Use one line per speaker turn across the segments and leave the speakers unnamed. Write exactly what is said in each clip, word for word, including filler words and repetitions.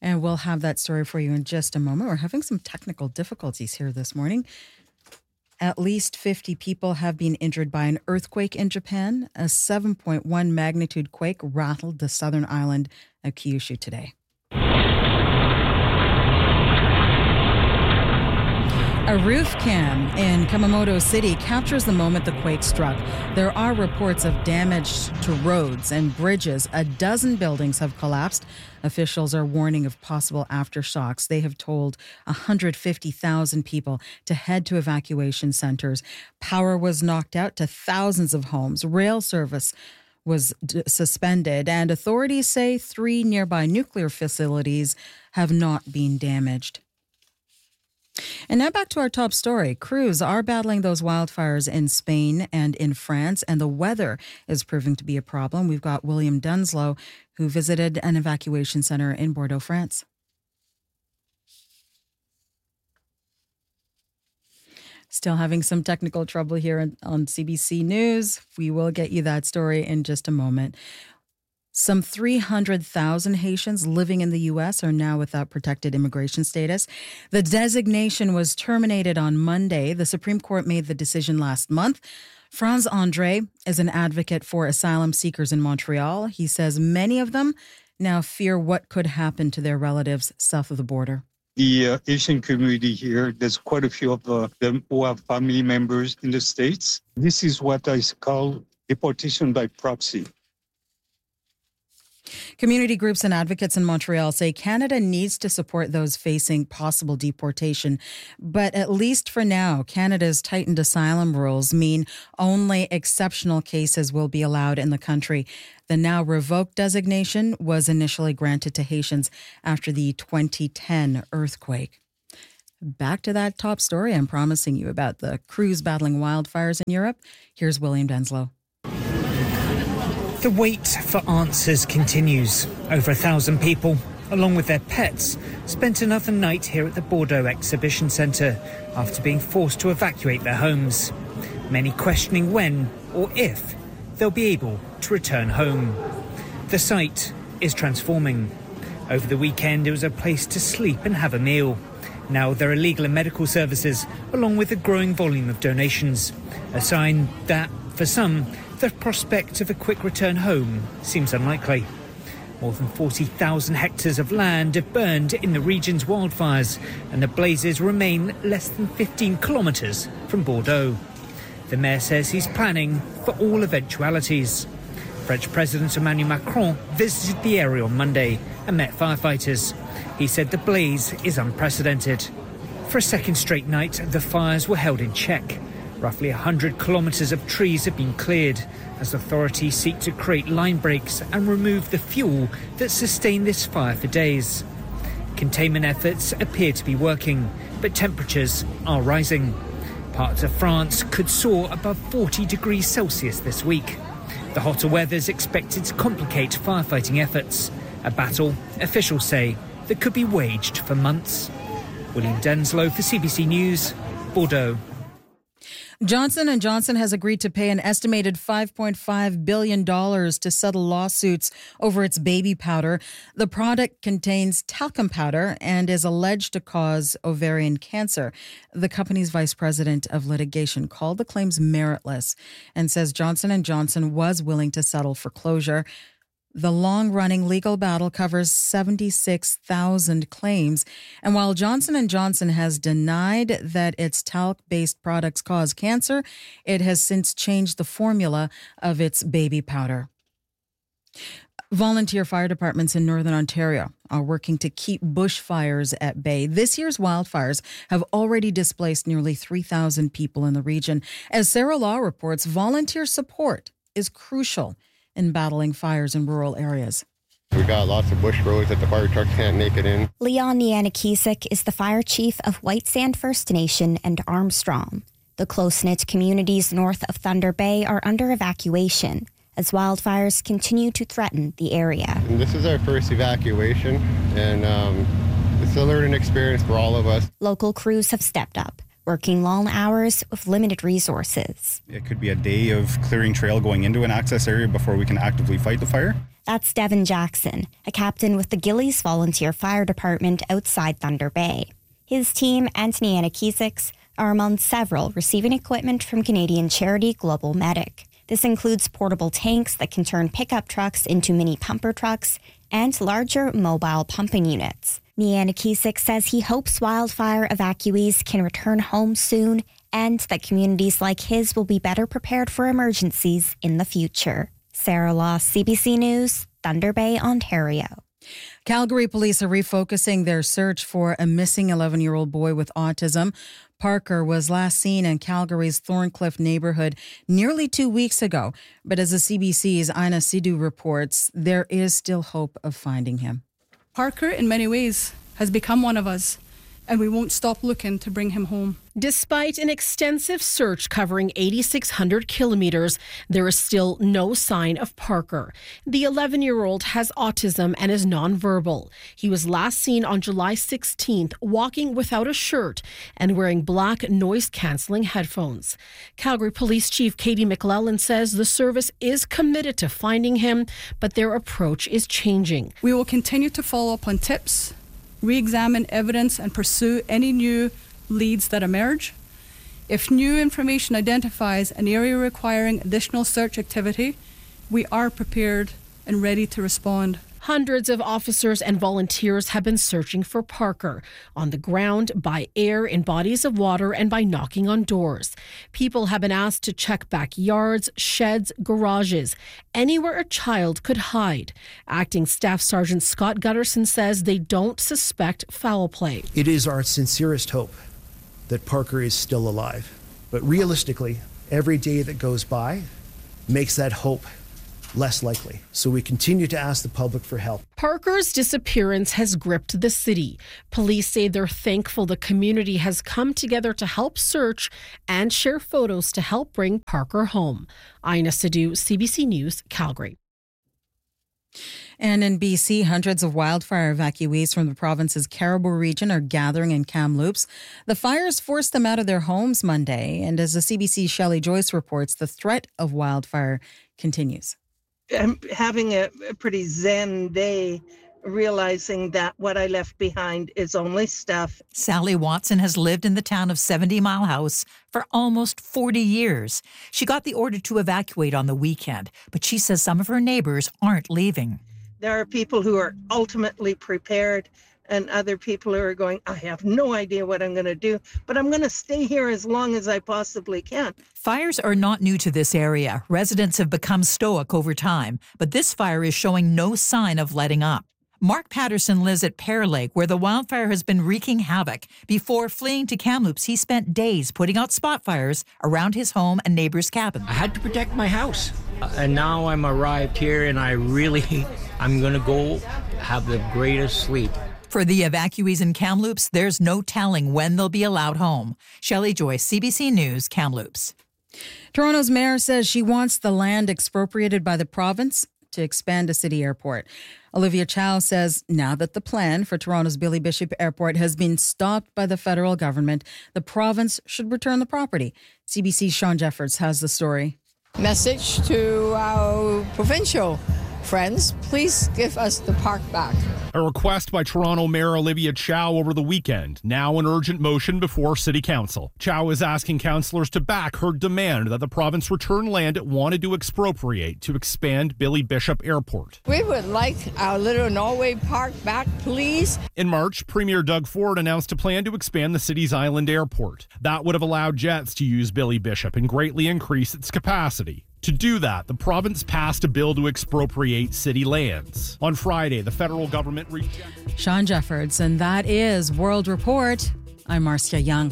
And we'll have that story for you in just a moment. We're having some technical difficulties here this morning. At least fifty people have been injured by an earthquake in Japan. A seven point one magnitude quake rattled the southern island of Kyushu today. A roof cam in Kumamoto City captures the moment the quake struck. There are reports of damage to roads and bridges. A dozen buildings have collapsed. Officials are warning of possible aftershocks. They have told one hundred fifty thousand people to head to evacuation centers. Power was knocked out to thousands of homes. Rail service was d- suspended, and authorities say three nearby nuclear facilities have not been damaged. And now back to our top story. Crews are battling those wildfires in Spain and in France, and the weather is proving to be a problem. We've got William Denslow, who visited an evacuation center in Bordeaux, France. Still having some technical trouble here on C B C News. We will get you that story in just a moment. Some three hundred thousand Haitians living in the U S are now without protected immigration status. The designation was terminated on Monday. The Supreme Court made the decision last month. Franz Andre is an advocate for asylum seekers in Montreal. He says many of them now fear what could happen to their relatives south of the border.
The uh, Asian community here, there's quite a few of uh, them who have family members in the States. This is what I call deportation by proxy.
Community groups and advocates in Montreal say Canada needs to support those facing possible deportation. But at least for now, Canada's tightened asylum rules mean only exceptional cases will be allowed in the country. The now revoked designation was initially granted to Haitians after the twenty ten earthquake. Back to that top story I'm promising you about the crews battling wildfires in Europe. Here's William Denslow.
The wait for answers continues. Over a thousand people, along with their pets, spent another night here at the Bordeaux Exhibition Centre after being forced to evacuate their homes. Many questioning when or if they'll be able to return home. The site is transforming. Over the weekend, it was a place to sleep and have a meal. Now there are legal and medical services, along with a growing volume of donations. A sign that, for some, the prospect of a quick return home seems unlikely. More than forty thousand hectares of land have burned in the region's wildfires, and the blazes remain less than fifteen kilometres from Bordeaux. The mayor says he's planning for all eventualities. French President Emmanuel Macron visited the area on Monday and met firefighters. He said the blaze is unprecedented. For a second straight night, the fires were held in check. Roughly one hundred kilometres of trees have been cleared as authorities seek to create line breaks and remove the fuel that sustained this fire for days. Containment efforts appear to be working, but temperatures are rising. Parts of France could soar above forty degrees Celsius this week. The hotter weather is expected to complicate firefighting efforts, a battle, officials say, that could be waged for months. William Denslow for C B C News, Bordeaux.
Johnson and Johnson has agreed to pay an estimated five point five billion dollars to settle lawsuits over its baby powder. The product contains talcum powder and is alleged to cause ovarian cancer. The company's vice president of litigation called the claims meritless and says Johnson and Johnson was willing to settle for closure. The long-running legal battle covers seventy-six thousand claims. And while Johnson and Johnson has denied that its talc-based products cause cancer, it has since changed the formula of its baby powder. Volunteer fire departments in Northern Ontario are working to keep bushfires at bay. This year's wildfires have already displaced nearly three thousand people in the region. As Sarah Law reports, volunteer support is crucial in battling fires in rural areas.
We got lots of bush roads that the fire trucks can't make it in.
Leon Nianakisik is the fire chief of White Sand First Nation and Armstrong. The close-knit communities north of Thunder Bay are under evacuation as wildfires continue to threaten the area.
And this is our first evacuation, and um, it's a learning experience for all of us.
Local crews have stepped up, working long hours with limited resources.
It could be a day of clearing trail going into an access area before we can actively fight the fire.
That's Devin Jackson, a captain with the Gillies Volunteer Fire Department outside Thunder Bay. His team, Anthony Anakisics, are among several receiving equipment from Canadian charity Global Medic. This includes portable tanks that can turn pickup trucks into mini pumper trucks and larger mobile pumping units. Nianakisik says he hopes wildfire evacuees can return home soon and that communities like his will be better prepared for emergencies in the future. Sarah Law, C B C News, Thunder Bay, Ontario.
Calgary police are refocusing their search for a missing eleven-year-old boy with autism. Parker was last seen in Calgary's Thorncliffe neighborhood nearly two weeks ago. But as the C B C's Aina Sidhu reports, there is still hope of finding him.
Parker, in many ways, has become one of us, and we won't stop looking to bring him home.
Despite an extensive search covering eighty-six hundred kilometers, there is still no sign of Parker. The eleven-year-old has autism and is nonverbal. He was last seen on July sixteenth walking without a shirt and wearing black noise-canceling headphones. Calgary Police Chief Katie McLellan says the service is committed to finding him, but their approach is changing.
We will continue to follow up on tips, re-examine evidence, and pursue any new leads that emerge. If new information identifies an area requiring additional search activity, we are prepared and ready to respond.
Hundreds of officers and volunteers have been searching for Parker on the ground, by air, in bodies of water, and by knocking on doors. People have been asked to check backyards, sheds, garages, anywhere a child could hide. Acting Staff Sergeant Scott Gutterson says they don't suspect foul play.
It is our sincerest hope that Parker is still alive. But realistically, every day that goes by makes that hope less likely. So we continue to ask the public for help.
Parker's disappearance has gripped the city. Police say they're thankful the community has come together to help search and share photos to help bring Parker home. Aina Sidhu, C B C News, Calgary.
And in B C, hundreds of wildfire evacuees from the province's Caribou region are gathering in Kamloops. The fires forced them out of their homes Monday, and as the C B C's Shelley Joyce reports, the threat of wildfire continues.
I'm having a, a pretty zen day, realizing that what I left behind is only stuff.
Sally Watson has lived in the town of seventy Mile House for almost forty years. She got the order to evacuate on the weekend, but she says some of her neighbors aren't leaving.
There are people who are ultimately prepared and other people who are going, I have no idea what I'm going to do, but I'm going to stay here as long as I possibly can.
Fires are not new to this area. Residents have become stoic over time, but this fire is showing no sign of letting up. Mark Patterson lives at Pear Lake, where the wildfire has been wreaking havoc. Before fleeing to Kamloops, he spent days putting out spot fires around his home and neighbors' cabins.
I had to protect my house. Uh, and now I'm arrived here, and I really, I'm going to go have the greatest sleep.
For the evacuees in Kamloops, there's no telling when they'll be allowed home. Shelley Joyce, C B C News, Kamloops.
Toronto's mayor says she wants the land expropriated by the province to expand a city airport. Olivia Chow says now that the plan for Toronto's Billy Bishop Airport has been stopped by the federal government, the province should return the property. C B C's Sean Jeffords has the story.
Message to our provincial friends, please give us the park back.
A request by Toronto Mayor Olivia Chow over the weekend, now an urgent motion before City Council. Chow is asking councillors to back her demand that the province return land it wanted to expropriate to expand Billy Bishop Airport.
We would like our little Norway Park back, please.
In March, Premier Doug Ford announced a plan to expand the city's island airport. That would have allowed jets to use Billy Bishop and greatly increase its capacity. To do that, the province passed a bill to expropriate city lands. On Friday, the federal government rejected...
Sean Jeffords, and that is World Report. I'm Marcia Young.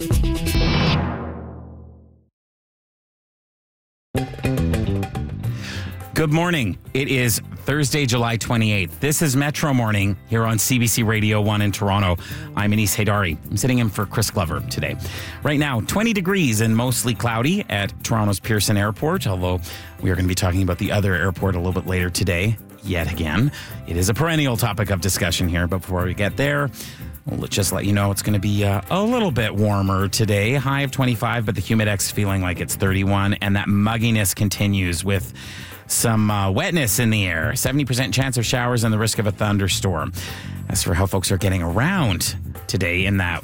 Good morning. It is Thursday, July twenty-eighth. This is Metro Morning here on C B C Radio one in Toronto. I'm Anis Haydari. I'm sitting in for Chris Glover today. Right now, twenty degrees and mostly cloudy at Toronto's Pearson Airport, although we are going to be talking about the other airport a little bit later today. Yet again, it is a perennial topic of discussion here. But before we get there, We'll just let you know it's going to be uh, a little bit warmer today. High of twenty-five, but the humidex feeling like it's thirty-one. And that mugginess continues with some uh, wetness in the air. seventy percent chance of showers and the risk of a thunderstorm. As for how folks are getting around today in that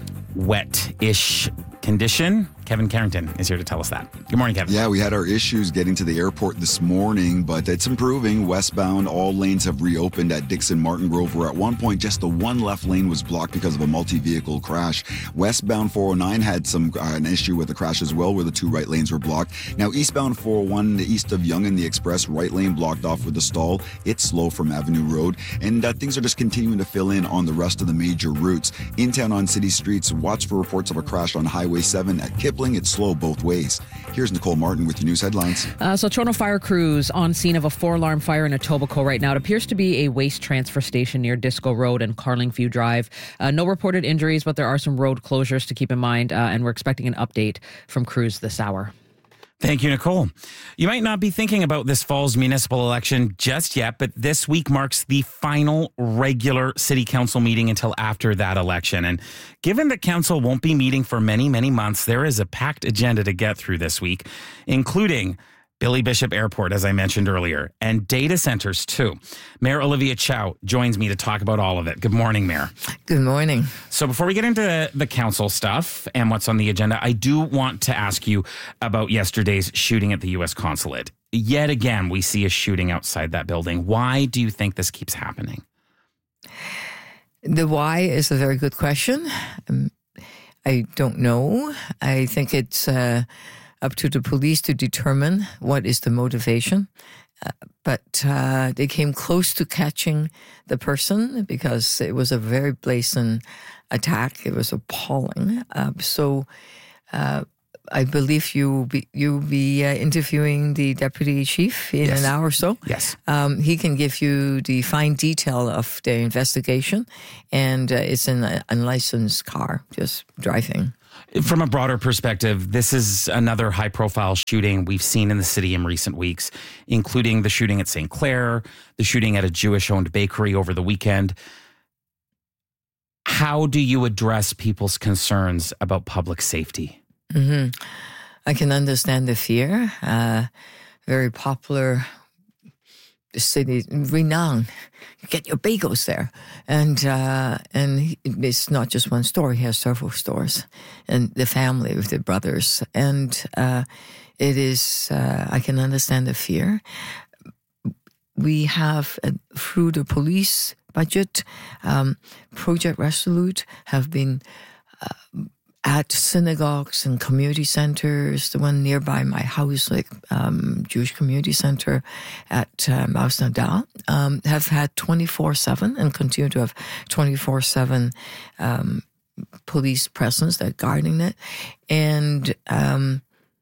wet-ish condition, Kevin Carrington is here to tell us that. Good morning, Kevin.
Yeah, we had our issues getting to the airport this morning, but it's improving. Westbound, all lanes have reopened at Dixon Martin Grove, where at one point just the one left lane was blocked because of a multi-vehicle crash. Westbound four oh nine had some uh, an issue with the crash as well, where the two right lanes were blocked. Now, eastbound four oh one, east of Yonge and the Express, right lane blocked off with a stall. It's slow from Avenue Road, and uh, things are just continuing to fill in on the rest of the major routes. In town on city streets, watch for reports of a crash on Highway seven at Kipling. It's slow both ways. Here's Nicole Martin with your news headlines.
Uh, so Toronto fire crews on scene of a four-alarm fire in Etobicoke right now. It appears to be a waste transfer station near Disco Road and Carlingview Drive. Uh, no reported injuries, but there are some road closures to keep in mind, uh, and we're expecting an update from crews this hour.
Thank you, Nicole. You might not be thinking about this fall's municipal election just yet, but this week marks the final regular city council meeting until after that election. And given that council won't be meeting for many, many months, there is a packed agenda to get through this week, including Billy Bishop Airport, as I mentioned earlier, and data centers, too. Mayor Olivia Chow joins me to talk about all of it. Good morning, Mayor.
Good morning.
So before we get into the council stuff and what's on the agenda, I do want to ask you about yesterday's shooting at the U S consulate. Yet again, we see a shooting outside that building. Why do you think this keeps happening?
The why is a very good question. Um, I don't know. I think it's Uh, up to the police to determine what is the motivation. Uh, but uh, they came close to catching the person because it was a very blatant attack. It was appalling. Uh, so uh, I believe you'll be, you'll be uh, interviewing the deputy chief in yes. an hour or so.
Yes.
Um, he can give you the fine detail of the investigation. And uh, it's an unlicensed car just driving.
From a broader perspective, this is another high-profile shooting we've seen in the city in recent weeks, including the shooting at Saint Clair, the shooting at a Jewish-owned bakery over the weekend. How do you address people's concerns about public safety?
Mm-hmm. I can understand the fear. Uh, very popular city, renowned. You get your bagels there, and uh, and he, it's not just one store. He has several stores, and the family with the brothers, and uh, it is. Uh, I can understand the fear. We have uh, through the police budget, um, Project Resolute have been Uh, at synagogues and community centers, the one nearby my house, like um, Jewish Community Center at uh, Maus Nadal, um, have had twenty-four seven and continue to have twenty-four seven um, police presence that guarding it. And um,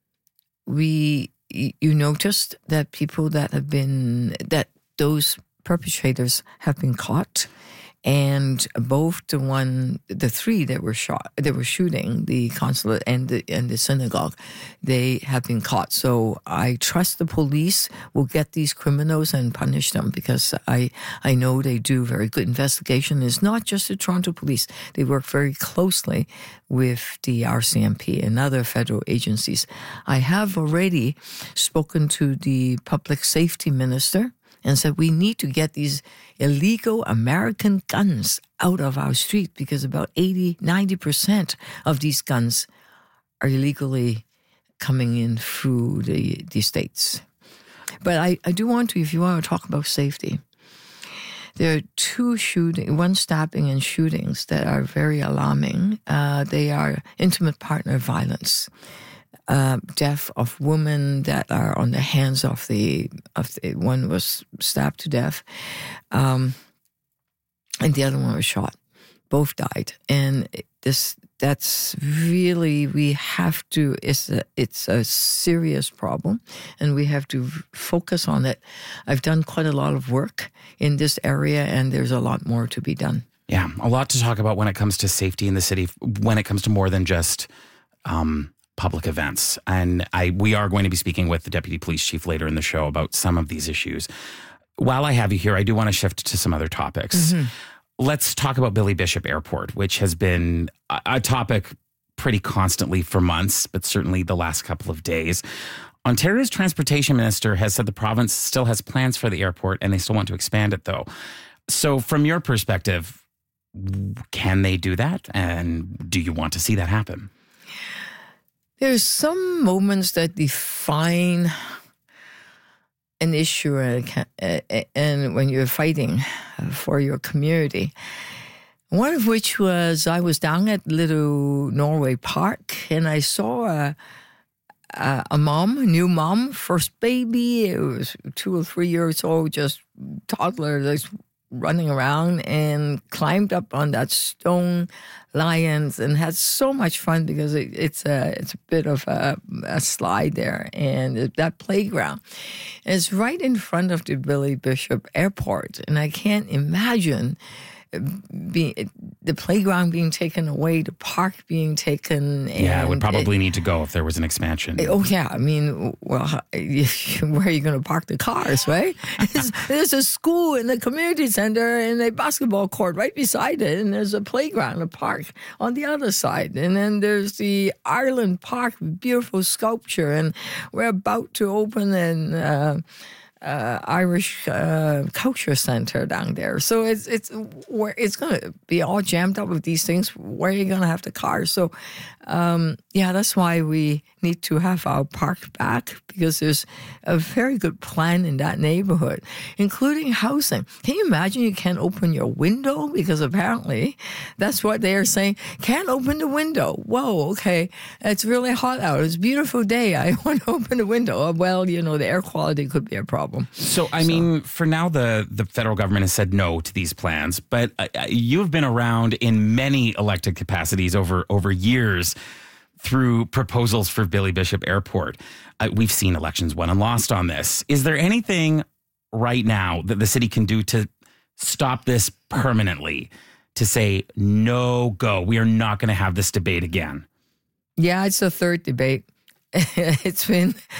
we, you noticed that people that have been, that those perpetrators have been caught. And both the one, the three that were shot, that were shooting, the consulate and the and the synagogue, they have been caught. So I trust the police will get these criminals and punish them because I I know they do very good investigation. It's not just the Toronto police; they work very closely with the R C M P and other federal agencies. I have already spoken to the public safety minister and said we need to get these illegal American guns out of our street because about eighty, ninety percent of these guns are illegally coming in through the, the states. But I, I do want to, if you want to talk about safety, there are two shooting, one stabbing and shootings that are very alarming. Uh, they are intimate partner violence. Uh, death of women that are on the hands of the of the one was stabbed to death, um, and the other one was shot. Both died, and this that's really we have to. It's a it's a serious problem, and we have to focus on it. I've done quite a lot of work in this area, and there's a lot more to be done.
Yeah, a lot to talk about when it comes to safety in the city. When it comes to more than just Um, public events. And I we are going to be speaking with the Deputy Police Chief later in the show about some of these issues. While I have you here, I do want to shift to some other topics. Mm-hmm. let's talk about Billy Bishop Airport, which has been a, a topic pretty constantly for months, but certainly the last couple of days. Ontario's transportation minister has said the province still has plans for the airport and they still want to expand it, though. So from your perspective, can they do that? And do you want to see that happen?
There's some moments that define an issue and when you're fighting for your community. One of which was I was down at Little Norway Park and I saw a, a, a mom, a new mom, first baby. It was two or three years old, just toddler, just running around and climbed up on that stone lions and had so much fun because it, it's a it's a bit of a, a slide there and that playground is right in front of the Billy Bishop Airport, and I can't imagine Be, the playground being taken away, the park being taken. And
yeah, it would probably it, need to go if there was an expansion.
Oh, yeah. I mean, well, where are you going to park the cars, right? There's a school and a community center and a basketball court right beside it, and there's a playground, a park on the other side. And then there's the Ireland Park, beautiful sculpture, and we're about to open an Uh, Uh, Irish uh, culture center down there, so it's it's where it's going to be all jammed up with these things. Where are you going to have the cars? So, um, yeah, that's why we need to have our park back, because there's a very good plan in that neighborhood, including housing. Can you imagine you can't open your window? Because apparently that's what they are saying. Can't open the window. Whoa, okay, it's really hot out. It's a beautiful day. I want to open the window. Well, you know, the air quality could be a problem.
So, I so. mean, for now, the, the federal government has said no to these plans, but uh, you've been around in many elected capacities over, over years through proposals for Billy Bishop Airport. Uh, we've seen elections won and lost on this. Is there anything right now that the city can do to stop this permanently, to say, no, go, we are not going to have this debate again?
Yeah, it's the third debate. It's been